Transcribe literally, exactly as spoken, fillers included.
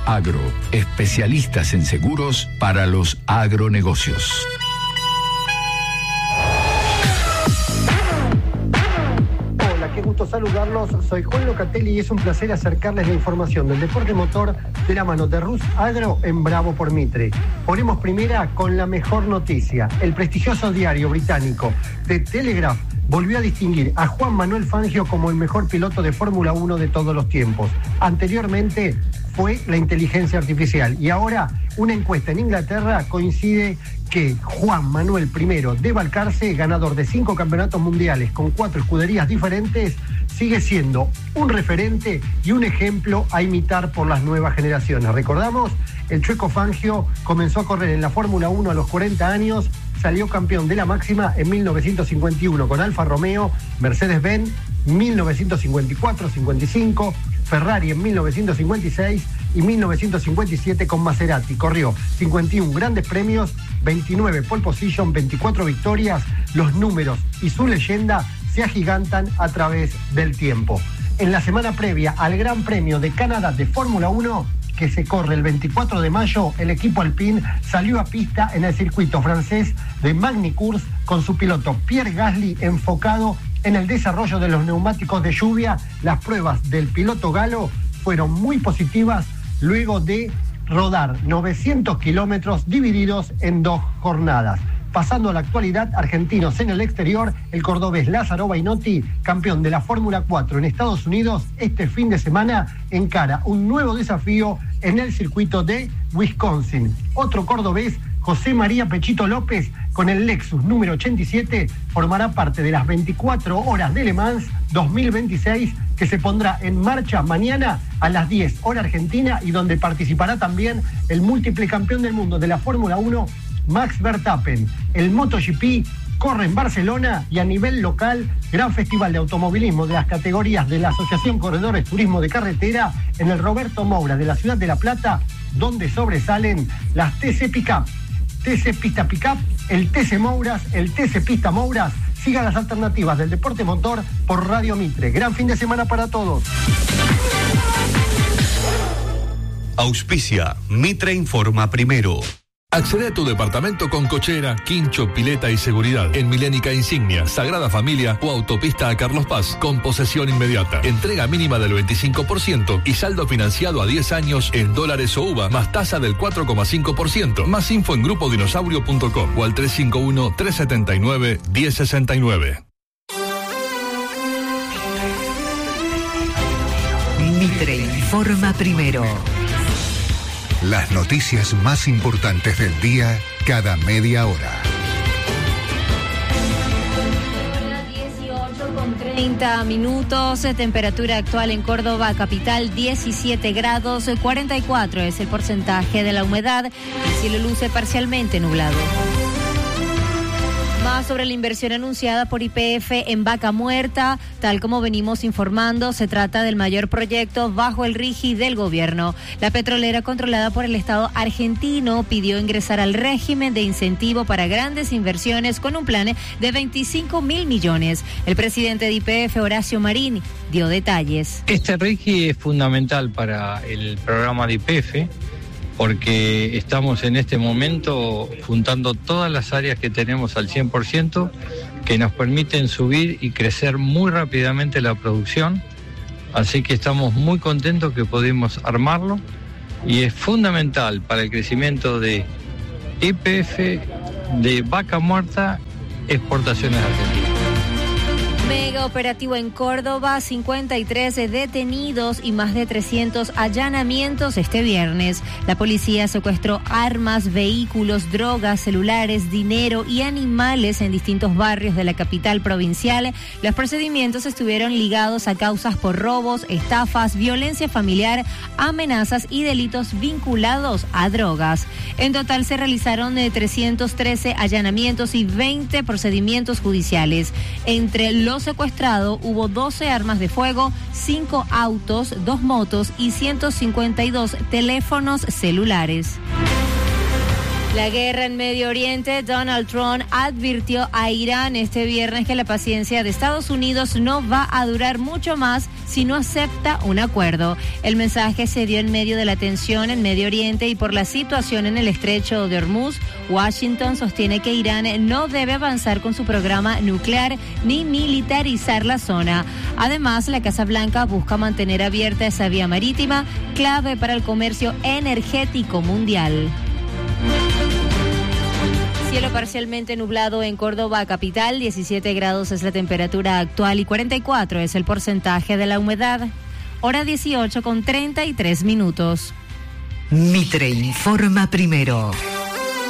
Agro, especialistas en seguros para los agronegocios. Hola, qué gusto saludarlos. Soy Juan Locatelli y es un placer acercarles la información del deporte motor de la mano de Rus Agro en Bravo por Mitre. Ponemos primera con la mejor noticia. El prestigioso diario británico The Telegraph volvió a distinguir a Juan Manuel Fangio como el mejor piloto de Fórmula uno de todos los tiempos. Anteriormente fue la inteligencia artificial y ahora una encuesta en Inglaterra coincide que Juan Manuel I de Balcarce, ganador de cinco campeonatos mundiales con cuatro escuderías diferentes, sigue siendo un referente y un ejemplo a imitar por las nuevas generaciones. Recordamos, el Chueco Fangio comenzó a correr en la Fórmula uno a los cuarenta años, salió campeón de la máxima en mil novecientos cincuenta y uno con Alfa Romeo, Mercedes-Benz mil novecientos cincuenta y cuatro cincuenta y cinco, Ferrari en mil novecientos cincuenta y seis y mil novecientos cincuenta y siete con Maserati. Corrió cincuenta y uno grandes premios, veintinueve pole position, veinticuatro victorias. Los números y su leyenda se agigantan a través del tiempo. En la semana previa al Gran Premio de Canadá de Fórmula uno, que se corre el veinticuatro de mayo, el equipo Alpine salió a pista en el circuito francés de Magny-Cours con su piloto Pierre Gasly enfocado en el desarrollo de los neumáticos de lluvia. Las pruebas del piloto galo fueron muy positivas luego de rodar novecientos kilómetros divididos en dos jornadas. Pasando a la actualidad, argentinos en el exterior, el cordobés Lázaro Bainotti, campeón de la Fórmula cuatro en Estados Unidos, este fin de semana encara un nuevo desafío en el circuito de Wisconsin. Otro cordobés, José María Pechito López, con el Lexus número ochenta y siete, formará parte de las veinticuatro horas de Le Mans dos mil veintiséis, que se pondrá en marcha mañana a las diez hora argentina y donde participará también el múltiple campeón del mundo de la Fórmula uno, Max Verstappen. El MotoGP corre en Barcelona y a nivel local, gran festival de automovilismo de las categorías de la Asociación Corredores Turismo de Carretera en el Roberto Moura de la ciudad de La Plata, donde sobresalen las T C Pickup, T C Pista Pickup, el T C Mouras, el T C Pista Mouras. Sigan las alternativas del deporte motor por Radio Mitre. Gran fin de semana para todos. Auspicia Mitre Informa Primero. Accede a tu departamento con cochera, quincho, pileta y seguridad en Milénica Insignia, Sagrada Familia o Autopista a Carlos Paz con posesión inmediata. Entrega mínima del veinticinco por ciento y saldo financiado a diez años en dólares o U V A más tasa del cuatro coma cinco por ciento. Más info en grupo dinosaurio punto com o al tres cinco uno, tres siete nueve, uno cero seis nueve. Mitre Informa Primero. Las noticias más importantes del día cada media hora. dieciocho con treinta minutos, temperatura actual en Córdoba capital diecisiete grados, cuarenta y cuatro es el porcentaje de la humedad, el cielo luce parcialmente nublado. Más sobre la inversión anunciada por Y P F en Vaca Muerta. Tal como venimos informando, se trata del mayor proyecto bajo el RIGI del gobierno. La petrolera controlada por el Estado argentino pidió ingresar al régimen de incentivo para grandes inversiones con un plan de veinticinco mil millones. El presidente de Y P F, Horacio Marín, dio detalles. Este RIGI es fundamental para el programa de Y P F, porque estamos en este momento juntando todas las áreas que tenemos al cien por ciento, que nos permiten subir y crecer muy rápidamente la producción, así que estamos muy contentos que pudimos armarlo y es fundamental para el crecimiento de Y P F, de Vaca Muerta, exportaciones argentinas. Mega operativo en Córdoba, cincuenta y tres detenidos y más de trescientos allanamientos este viernes. La policía secuestró armas, vehículos, drogas, celulares, dinero y animales en distintos barrios de la capital provincial. Los procedimientos estuvieron ligados a causas por robos, estafas, violencia familiar, amenazas y delitos vinculados a drogas. En total se realizaron trescientos trece allanamientos y veinte procedimientos judiciales. Entre los secuestrado hubo doce armas de fuego, cinco autos, dos motos y ciento cincuenta y dos teléfonos celulares. La guerra en Medio Oriente. Donald Trump advirtió a Irán este viernes que la paciencia de Estados Unidos no va a durar mucho más si no acepta un acuerdo. El mensaje se dio en medio de la tensión en Medio Oriente y por la situación en el estrecho de Hormuz. Washington sostiene que Irán no debe avanzar con su programa nuclear ni militarizar la zona. Además, la Casa Blanca busca mantener abierta esa vía marítima, clave para el comercio energético mundial. Cielo parcialmente nublado en Córdoba capital, diecisiete grados es la temperatura actual y cuarenta y cuatro es el porcentaje de la humedad. Hora dieciocho con treinta y tres minutos. Mitre informa primero.